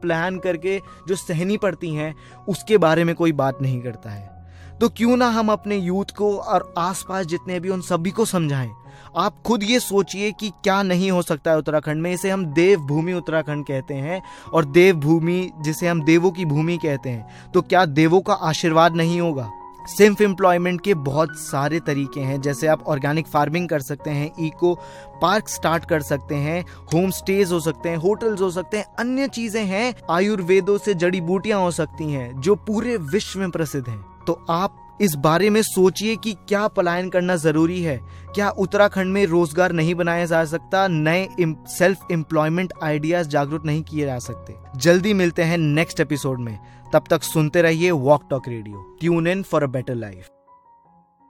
Plan करके जो सहनी पड़ती हैं उसके बारे में कोई बात नहीं करता है। तो क्यों ना हम अपने यूथ को और आसपास जितने भी उन सभी को समझाएं। आप खुद ये सोचिए कि क्या नहीं हो सकता है उत्तराखंड में। इसे हम देवभूमि उत्तराखंड कहते हैं, और देवभूमि जिसे हम देवों की भूमि कहते हैं, तो क्या देवों का आशीर्वाद नहीं होगा। सेल्फ एम्प्लॉयमेंट के बहुत सारे तरीके हैं, जैसे आप ऑर्गेनिक फार्मिंग कर सकते हैं, इको पार्क स्टार्ट कर सकते हैं, होम स्टेज हो सकते हैं, होटल्स हो सकते हैं, अन्य चीजें हैं, आयुर्वेदों से जड़ी बूटियां हो सकती हैं जो पूरे विश्व में प्रसिद्ध हैं। तो आप इस बारे में सोचिए कि क्या पलायन करना जरूरी है। क्या उत्तराखंड में रोजगार नहीं बनाया जा सकता, नए सेल्फ एम्प्लॉयमेंट आइडियाज जागरूक नहीं किए जा सकते। जल्दी मिलते हैं नेक्स्ट एपिसोड में, तब तक सुनते रहिए walk talk radio. Tune in for a better life.